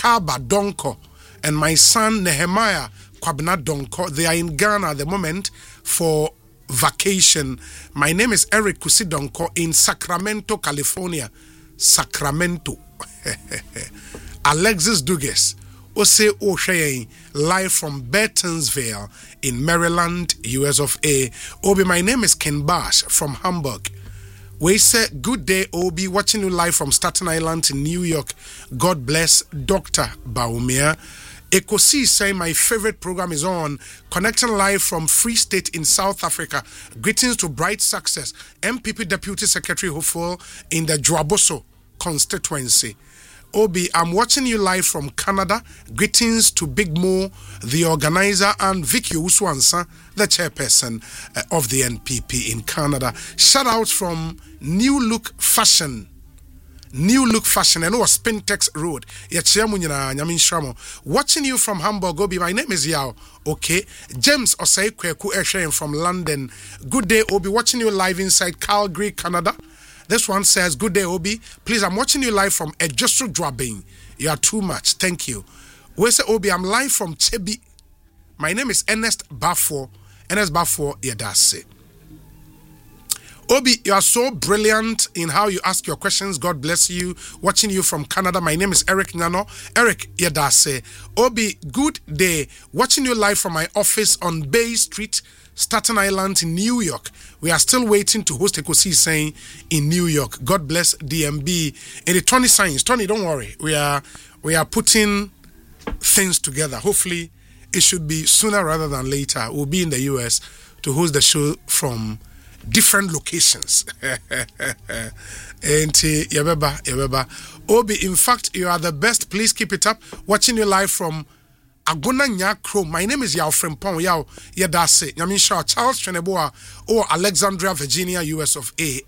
Kaba Donko, and my son Nehemiah Kwabena Donko. They are in Ghana at the moment for vacation. My name is Eric Kusi Donko in Sacramento, California. Sacramento. Alexis Dugas. Ose O'Shea, live from Burtonsville in Maryland, US of A. Obi, my name is Ken Bash from Hamburg. We say, good day, Obi, watching you live from Staten Island in New York. God bless Dr. Baumia. Ekosi saying my favorite program is on, connecting live from Free State in South Africa. Greetings to Bright Success, MPP Deputy Secretary Hopeful in the Joaboso constituency. Obi, I'm watching you live from Canada. Greetings to Big Mo, the organizer, and Vicky Uswansa, the chairperson of the NPP in Canada. Shout out from New Look Fashion. New Look Fashion, and was Spintex Road. Watching you from Hamburg, Obi. My name is Yao. Okay. James Osei Kweku Eshen from London. Good day, Obi. Watching you live inside Calgary, Canada. This one says, good day, Obi. Please, I'm watching you live from Ejosu Dwabing. You are too much. Thank you. We say, Obi, I'm live from Chebi. My name is Ernest Bafo. Ernest Bafo Yedase. Obi, you are so brilliant in how you ask your questions. God bless you. Watching you from Canada. My name is Eric Nano. Eric Yedase. Obi, good day. Watching you live from my office on Bay Street, Staten Island in New York. We are still waiting to host Ekosi saying in New York. God bless DMB. In the Tony Science. Tony, don't worry. We are putting things together. Hopefully, it should be sooner rather than later. We'll be in the US to host the show from different locations. Yabeba. Obi, in fact, you are the best. Please keep it up. Watching you live from Agona Nyakro. My name is Yao Frempong. Yao Yedase. Yamin Shaw Charles Cheneboa or Alexandria, Virginia, US of A.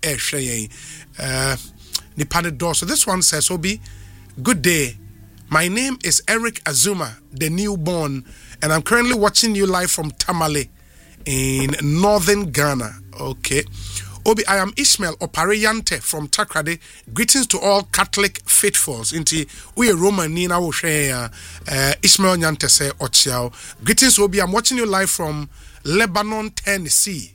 Nipane door. So this one says, Obi, good day. My name is Eric Azuma, the newborn, and I'm currently watching you live from Tamale in northern Ghana. Okay. Obi, I am Ishmael Opareyante from Takrade. Greetings to all Catholic faithfuls. Inti we Roman Nina Ishmael Nyante se Ochiao. Greetings, Obi. I'm watching you live from Lebanon, Tennessee.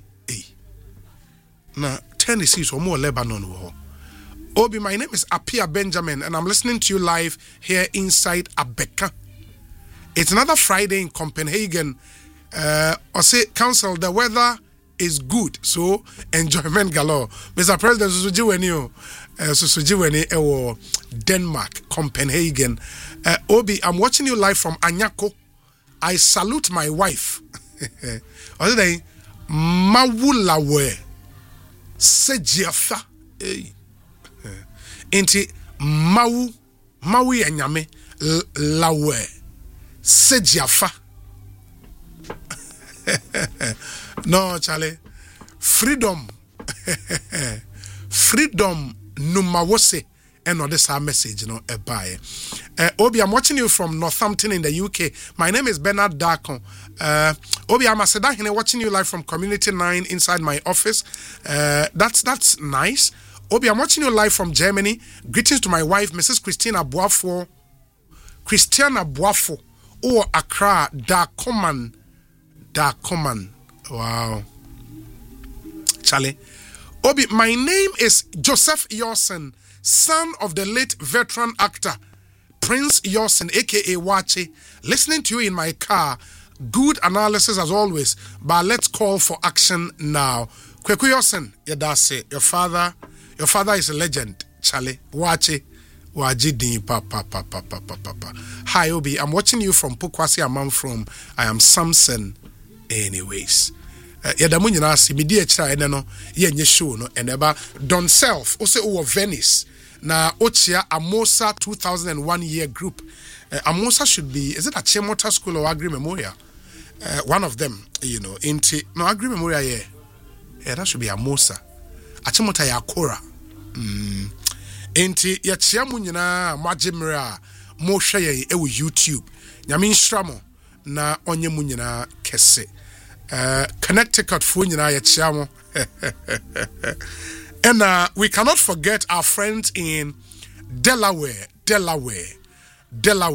Na Tennessee is more Lebanon. Obi, my name is Apia Benjamin, and I'm listening to you live here inside Abeka. It's another Friday in Copenhagen. Ose Council, the weather is good, so enjoyment galore. Mr. President Susujiweni ewo Denmark, Copenhagen. Obi, I'm watching you live from Anyako. I salute my wife. Mawulawe Sejiafa. Inti Mawu Anyame Lawe Sejiafa. No, Charlie. Freedom. Freedom numawose. And on this our message, a buy. Obi, I'm watching you from Northampton in the UK. My name is Bernard Darkon. Obi, I'm watching you live from Community 9 inside my office. That's nice. Obi, I'm watching you live from Germany. Greetings to my wife, Mrs. Christina Boafo. Or Accra, Darkoman. Wow. Charlie. Obi, my name is Joseph Yorson, son of the late veteran actor Prince Yorson, aka Wachi. Listening to you in my car. Good analysis as always, but let's call for action now. Kweku Yorson, Yedase, your father is a legend. Charlie. Wachi. Wajidi papa. Hi Obi, I'm watching you from Pukwasi Amam from I am Samson. Anyways, yadamu nyina si medi ekira ene no ye nye show no eneba Don Self o se o Venice na ochia Amosa 2001 year group. Amosa should be, is it a Chemota School or Agri Memorial? One of them, into no Agri Memorial. Yeah, that should be Amosa. Achemota ya Kora. Enti ya chiamu nyina majimra mo hwe ye ewo YouTube. Nyame nhramo na onye mu nyina kese. Connecticut fo nyina ya chiamu. And we cannot forget our friends in Delaware.